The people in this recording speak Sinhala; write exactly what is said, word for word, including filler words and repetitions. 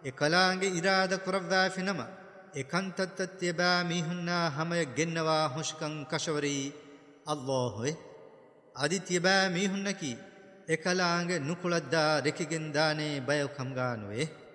එකලාංගේ ඉරාද කුරව්වා ෆිනම එකන්තත්තත්‍යබා මිහුන්නා හමය ගෙන්නවා හුෂ්කං කෂවරී අල්ලාහ්වේ අදිත්‍යබා මිහුන්නකි එකලාංගේ නුකුලද්දා රෙකිගෙන් දානේ බයකම් ගානුවේ